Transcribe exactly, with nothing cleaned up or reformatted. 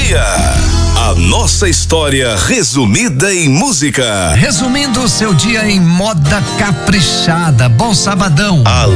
dia. A nossa história resumida em música. Resumindo o seu dia em moda caprichada. Bom sabadão. A